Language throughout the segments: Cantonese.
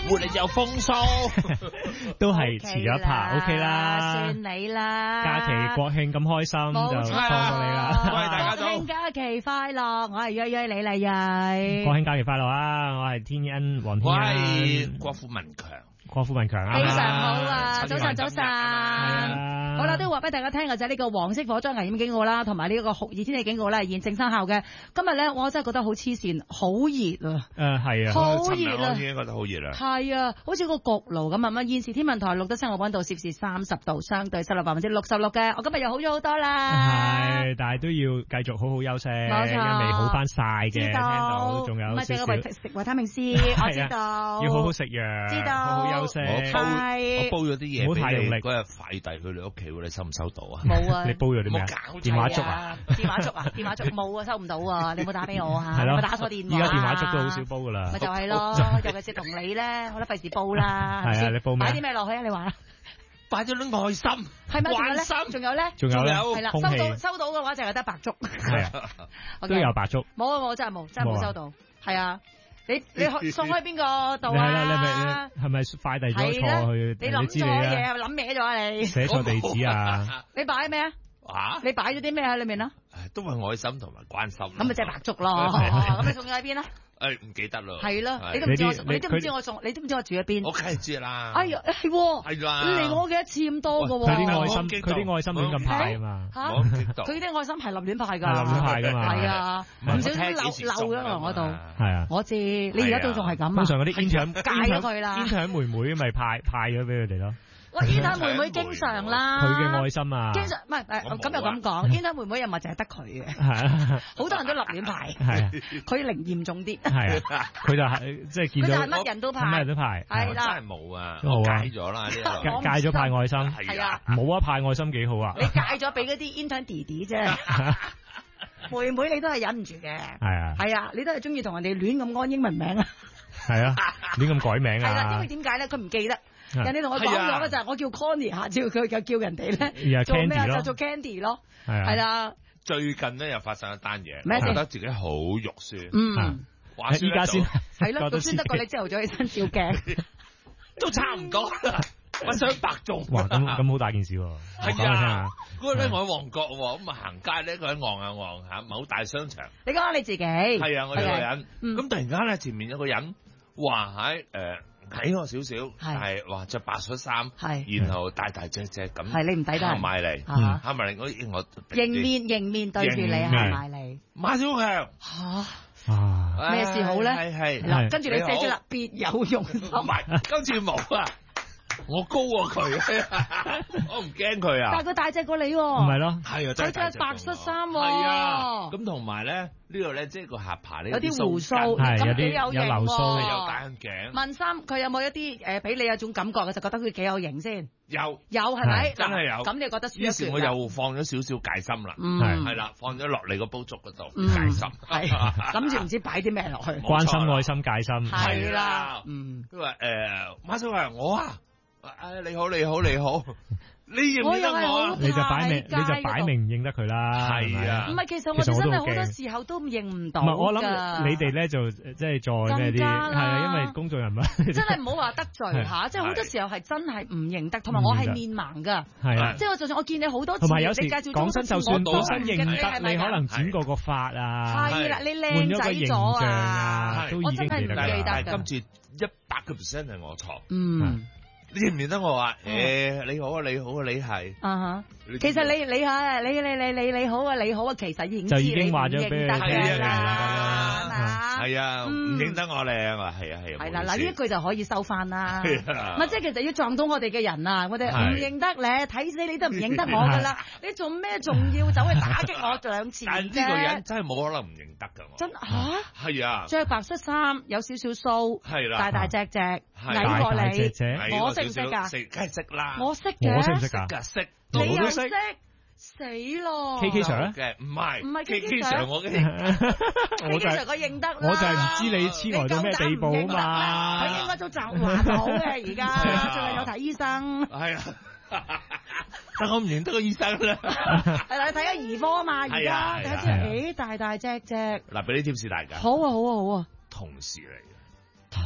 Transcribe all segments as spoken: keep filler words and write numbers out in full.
活力有風騷， 都係遲咗一排 ，OK 啦， 算你啦。 假期國慶咁開心就放過你啦。 喂，大家早。 國慶假期快樂，我係約約你嚟約。 國慶假期快樂啊！我係天恩黃天我恩， 係郭富文強。 郭富文強啊， 非常好啊！早晨，早晨。 啊、 好啦，都要話俾大家聽嘅就係呢個黃色火災危險警告啦，同埋呢個酷熱天氣警告咧現正生效嘅。今日咧，我真係覺得好黐線，好熱啊！ 誒係啊， 好熱啊！ 我已經覺得好熱啦。 係啊，好似個焗爐咁啊！咁現時天文台錄得室外溫度攝氏三十度，相對濕度百分之六十六嘅。我今日又好咗好多啦。 係，但係都要繼續好好休息， 冇錯， 因為好翻晒嘅。聽到仲有唔係淨係為食維他命 C，我知道。 要好好食藥， 知道， 好好休息。 我煲咗啲嘢， 唔好太用力。 嗰日快遞去你屋企，你收唔收到啊？ 冇啊！ 你煲咗啲咩啊？電話粥啊？ 電話粥啊？電話粥冇啊，收唔到啊！你冇打俾我啊？ 係咯， 打錯電話。 而家電話粥都好少煲噶啦。 咪就係咯，尤其是同你咧，我都費事煲啦。 係啊，你煲咩？ 擺啲咩落去啊？你話？ 擺咗啲愛心， 係咪？關心，仲有咧？ 仲有咧？ 係啦，收到收到嘅話就係得白粥。 係啊，都有白粥。 冇啊！我真係冇，真係冇收到。係啊。你你送去邊個度啊？ 係啦，你咪係咪快遞咗錯去？ 你諗錯嘢，諗歪咗啊！你寫錯地址啊？ 你擺咩啊？ 啊？ 你擺咗啲咩喺裏面啊？ 都係愛心同埋關心。 咁咪即係白粥咯。咁你送咗喺邊啊？誒， 唔記得咯。 係咯，你都唔知我，你都唔知我送，你都唔知我住喺邊。 我梗係知啦。 哎呀，係， 係啦。 你嚟我嘅一次咁多㗎喎。 佢啲愛心，佢啲愛心亂咁派啊嘛。 嚇！佢啲愛心係立亂派㗎。 係立亂派㗎嘛。 係啊，唔小心漏漏咗落我度。 係啊。 我知，你而家都仲係咁啊。 通常嗰啲 intern 戒咗佢啦。 intern 妹妹咪派派咗俾佢哋咯。 我 intern 妹妹經常啦， 佢嘅愛心啊， 經常唔係誒咁又咁講，intern 妹妹又唔係淨係得佢嘅，係啊，好多人都立亂派， 係啊， 佢零嚴重啲， 係啊，佢就係即係見到， 佢就係乜人都派， 乜人都派， 係啦， 真係冇啊， 都好啊， 戒咗啦呢個， 戒咗派愛心， 係啊， 冇啊派愛心幾好啊， 你戒咗俾嗰啲 intern 弟弟啫。妹妹你都係忍唔住嘅，係啊， 係啊，你都係中意同人哋亂咁安英文名啊， 係啊，亂咁改名啊， 係啦，因為點解咧？佢唔記得。人哋同我講咗嘅就係我叫 Connie，下次佢就叫人哋咧做咩就做 Candy 咯，係啦。 最近咧又發生一單嘢，我覺得自己好肉酸。 嗯， 話依家先係咯，肉酸得過你朝頭早起身照鏡， 都差唔多。我想白做。 哇，咁咁好大件事喎。 係啊，嗰個咧我喺旺角喎，咁啊行街咧，佢喺望下望下，某大商場。 你講下你自己。係啊，我有個人，咁突然間咧前面有個人，哇喺誒。睇我少少，係話着白恤衫，然後大大隻隻咁， 係你唔抵得行埋嚟，行埋嚟我我迎面迎面對住你行埋嚟， 馬小強吓，啊咩事好咧？ 係係嗱，跟住你寫咗啦，別有用心， 唔係，跟住冇啊。我高過佢，我唔驚佢啊！ 但係佢大隻過你喎， 唔係咯， 係啊， 佢着白恤衫喎， 係啊，咁同埋咧呢度咧，即係個下巴呢有啲鬍鬚， 係有啲有有流蘇， 有戴眼鏡。 問衫佢有冇一啲誒俾你有種感覺嘅，就覺得佢幾有型先？ 有有係咪？ 真係有。 咁你覺得？ 於是我又放咗少少戒心啦， 係係啦，放咗落你個煲粥嗰度戒心， 係諗住唔知擺啲咩落去， 關心愛心戒心， 係啦，嗯， 佢話誒馬小強我啊。誒，你好，你好，你好，你認唔認得我？ 你就擺明，你就擺明唔認得佢啦。 係啊， 唔係，其實我哋真係好多時候都認唔到。 唔係，我諗你哋咧就即係再咩啲，係啊，因為公眾人物真係唔好話得罪吓，即係好多時候係真係唔認得，同埋我係面盲噶。 係啊， 即係我就算我見你好多次， 同埋有時你介紹講真，就算本身認得，你可能剪過個髮啊， 係啦，你靚仔咗啊， 都已經記得㗎。 但係今次一百個 percent 係我錯。 嗯。 你認唔認得我啊？誒，你好啊，你好啊，你係啊哈。其實你你係你你你你你好啊，你好啊，其實已經就已經話咗俾佢聽啦， 係啊，唔認得我靚啊，係啊係啊。 係啦，嗱呢一句就可以收翻啦。唔係即係其實要撞到我哋嘅人啊，我哋唔認得你，睇死你都唔認得我噶啦，你做咩仲要走去打擊我兩次啫？ 但呢個人真係冇可能唔認得噶。 真吓？ 係啊。 着白恤衫，有少少鬚， 係啦， 大大隻隻，矮過你，我識唔識噶？ 識，梗係識啦。 我識嘅， 我識唔識噶？ 識， 你又識？死咯 ！K K Sir 咧？ 嘅唔係， 唔係 K K Sir，我嘅， 我就係我認得啦。 我就係唔知你痴呆到咩地步啊嘛！ 佢應該都習慣到嘅，而家最近有睇醫生。 係啊，但我唔認得個醫生啦。 係啦，睇下兒科啊嘛，而家睇下先。誒，大大隻隻。 嗱，俾啲貼士大家。 好啊，好啊，好啊。 同事嚟嘅。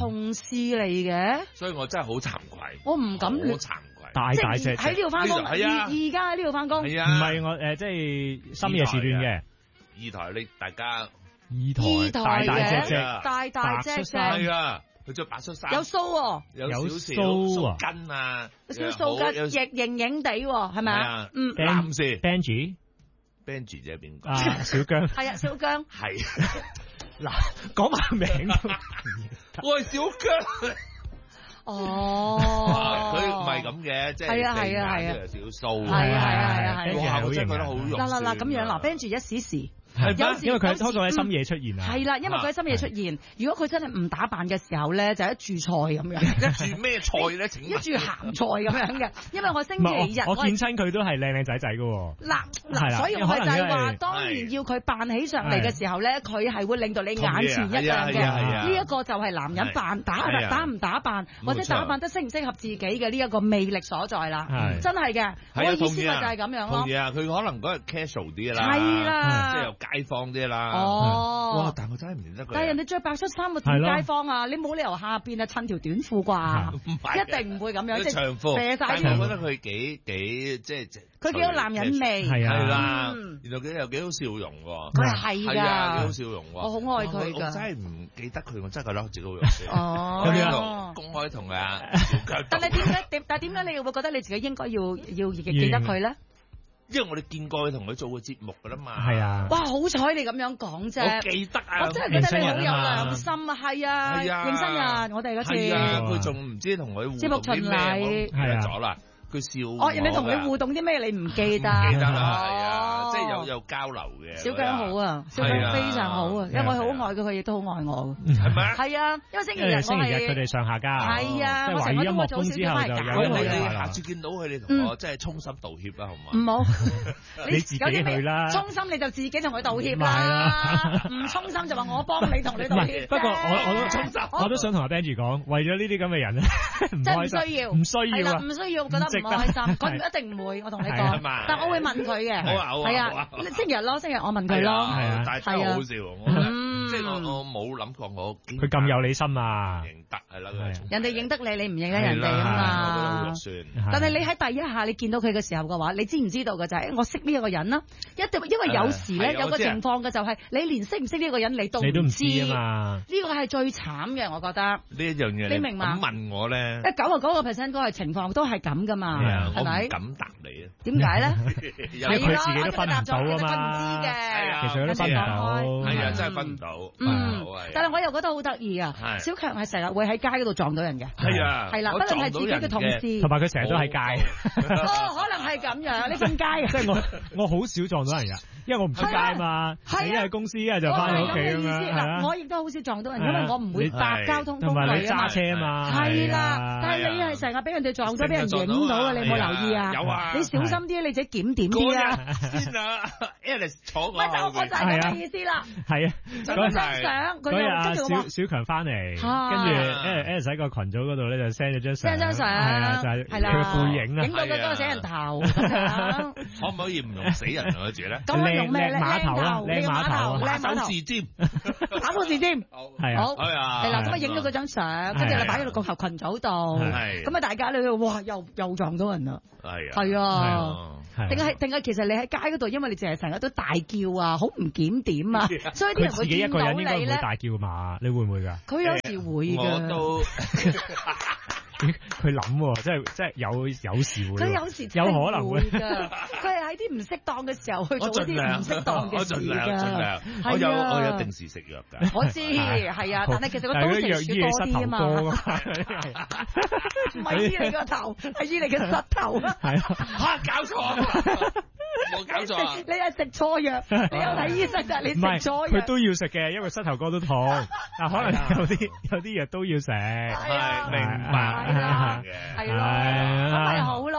同事嚟嘅， 所以我真係好慚愧。 我唔敢， 好慚愧。 大大隻喺呢度翻工，而而家喺呢度翻工， 係啊，唔係我誒，即係深夜時段嘅。 二台你大家二台大大隻隻， 大大隻隻， 係啊，佢着白恤衫， 有鬚喎， 有少少鬚根啊， 有少鬚根，亦型型地喎，係咪啊？嗯， 男士 Benji，Benji 即係邊個？ 啊，小姜， 係啊，小姜， 係嗱，講埋名都， 我係小姜。 哦， 佢唔係咁嘅，即係係啊係啊係啊， 有少鬚， 係啊係啊係啊係啊， 哇！我真係覺得好肉酸。 嗱嗱嗱，咁樣嗱 Benji 一時時。 有時因為佢多數喺深夜出現啊， 係啦，因為佢喺深夜出現。如果佢真係唔打扮嘅時候咧，就一注菜咁樣， 一注咩菜咧？ 一注鹹菜咁樣嘅。因為我星期日我見親佢都係靚靚仔仔嘅喎。 嗱嗱，所以我就係話，當然要佢扮起上嚟嘅時候咧，佢係會令到你眼前一亮嘅。呢一個就係男人扮打打唔打扮，或者打扮得適唔適合自己嘅呢一個魅力所在啦。真係嘅，我嘅意思就係咁樣咯。 同意啊，佢可能嗰日 casual 啲啦， 係啦， 即係街坊啲啦， 哦， 哇！但我真係唔認得佢。 但係人哋着白恤衫個點街坊啊？你冇理由下邊啊襯條短褲啩？一定唔會咁樣，即係長褲。 射晒。 但我覺得佢幾幾即係佢幾有男人味， 係啦，然後佢又幾好笑容喎。 佢係㗎， 幾好笑容喎。 我好愛佢㗎。 我真係唔記得佢，我真係覺得自己好肉酸。 哦， 喺度公開同啊小姜。 但係點解點？但係點解你又會覺得你自己應該要要記得佢咧？ 因為我哋見過佢同佢做過節目噶啦嘛， 係啊， 哇！好彩你咁樣講啫， 我記得啊， 我真係覺得你好有良心啊，係啊，認真人，我哋嗰次， 佢仲唔知同佢互動啲咩，我記得咗啦。佢笑我， 哦，人哋同你互動啲咩？你唔記得？ 記得啦，係啊，即係有有交流嘅。 小姜好啊，小姜非常好啊，因為我好愛佢，佢亦都好愛我。 係咪啊？ 係啊，因為星期日我係星期日佢哋上下家。 係啊， 即係華語音樂工之後就有我佢哋下次見到佢哋同我即係衷心道歉啦，好嘛？ 唔好， 你自己去啦。 衷心你就自己同佢道歉啦，唔衷心就話我幫你同你道歉。 不過我我都衷心，我都想同阿 Benji 講，為咗呢啲咁嘅人咧， 真係唔需要， 唔需要啊， 唔需要，覺得唔開心。佢一定唔會，我同你講，但我會問佢嘅。係啊，星期日咯，星期日我問佢咯。 係啊， 但係真係好好笑，我即係我我冇諗過我佢咁有理心啊， 認得係啦， 人哋認得你，你唔認得人哋啊嘛。但係你喺第一下你見到佢嘅時候嘅話，你知唔知道嘅就係我識呢一個人啦。一定因為有時咧有個情況嘅就係你連識唔識呢一個人你都唔知啊嘛。呢個係最慘嘅，我覺得。呢一樣嘢你明嘛？咁問我咧， 一九啊九個 percent 嗰個情況都係咁噶嘛，係咪？ 敢答你啊？ 點解咧？ 因為佢自己都分唔到啊嘛。其實佢都分唔到， 係啊，真係分唔到。 嗯，但係我又覺得好得意啊！小強係成日會喺街嗰度撞到人嘅。 係啊， 係啦，不論係自己嘅同事， 同埋佢成日都喺街。 哦，可能係咁樣，你瞓街啊？ 即係我我好少撞到人㗎，因為我唔出街啊嘛。你一係公司，一係就翻屋企咁樣。 嗱，我亦都好少撞到人，因為我唔會搭交通工具啊嘛。 同埋你揸車啊嘛。 係啦，但係你係成日俾人哋撞咗，俾人影到啊！你有冇留意啊？ 有啊。 你小心啲，你自己檢點啲啊！ 先啊 Alice 坐我。 咪就我就係咁嘅意思啦。 係啊， 嗰張相，佢又跟住小小強翻嚟，跟住 Alice 喺個群組嗰度咧就 send 咗張相。 send 張相， 係啊，就係佢背影啊。 影到佢嗰個死人頭。 可唔可以唔用死人兩個字咧？ 咁我用咩咧？ 碼頭啊，靚碼頭， 靚碼頭。 字尖， 打到字尖。 係啊。 好。係啊。係啦，咁啊影到嗰張相，跟住就擺喺個群組度。係。咁啊大家咧，哇，又又撞到人啦。係啊。係啊。定係定係，其實你喺街嗰度，因為你淨係成日都大叫啊，好唔檢點啊，所以啲人會見到你咧。佢自己一個人應該唔會大叫嘛？你會唔會㗎？佢有時會㗎。我都。佢諗喎，即係即係有有時會。佢有時有可能會㗎。佢係喺啲唔適當嘅時候去做啲唔適當嘅事㗎。我盡量，盡量。我有我有定時食藥㗎。我知係啊，但係其實個 dosage 要多啲啊嘛。唔係醫你個頭，係醫你嘅膝頭啊！係啊，搞錯。冇搞錯啊！你係食錯藥，你有睇醫生㗎，你食錯藥。佢都要食嘅，因為膝頭哥都痛。啊，可能有啲有啲藥都要食。係明白嘅，係咯，咁咪好咯。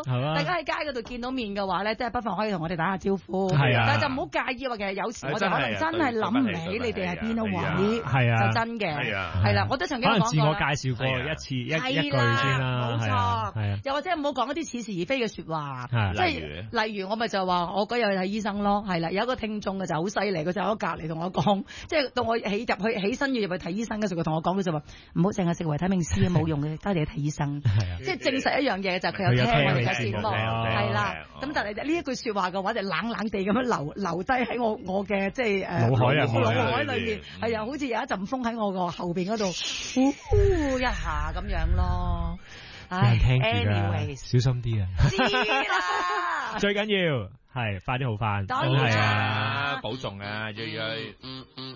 大家喺街嗰度見到面嘅話咧，即係不妨可以同我哋打下招呼。 係啊， 但係就唔好介意話其實有時我哋可能真係諗唔起你哋係邊一位， 係啊， 就真嘅。係啊，係啦，我都曾經講過。可能自我介紹過一次一一句先啦，冇錯。係啊，又或者唔好講一啲似是而非嘅説話，即係例如我咪就話我嗰日去睇醫生咯，係啦，有一個聽眾嘅就好犀利，佢就喺隔離同我講，即係到我起入去起身要入去睇醫生嘅時候，佢同我講，佢就話唔好淨係食維他命 C 冇用嘅，加你去睇醫生。即係證實一樣嘢就係佢有聽我哋嘅節目，係啦。咁但係呢一句説話嘅話就冷冷地咁樣留留低喺我我嘅即係誒腦海啊，腦海裏面係啊，好似有一陣風喺我個後邊嗰度呼一下咁樣咯。唉， 聽住啦， anyways 小心啲啊！ 知啦， 最緊要係快啲好返， 當然係啊，保重啊，瑞瑞。